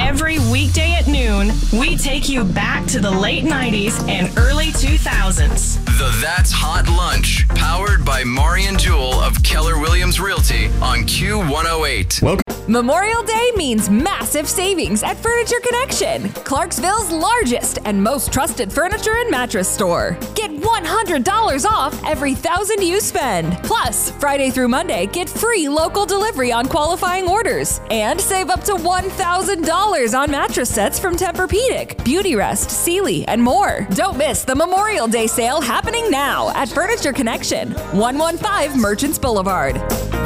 Every weekday at noon, we take you back to the late 90s and early 2000s. The That's Hot Lunch, powered by Maury and Jewel of Keller Williams Realty on Q108. Welcome. Memorial Day means massive savings at Furniture Connection, Clarksville's largest and most trusted furniture and mattress store. Get $100 off every $1,000 you spend. Plus, Friday through Monday, get free local delivery on qualifying orders. And save up to $1,000 on mattress sets from Tempur-Pedic, Beautyrest, Sealy, and more. Don't miss the Memorial Day sale happening now at Furniture Connection, 115 Merchants Boulevard.